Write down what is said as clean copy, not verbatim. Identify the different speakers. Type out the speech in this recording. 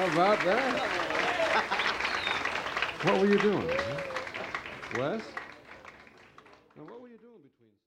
Speaker 1: How about that? What were you doing? Huh? Wes? Now, what were you doing between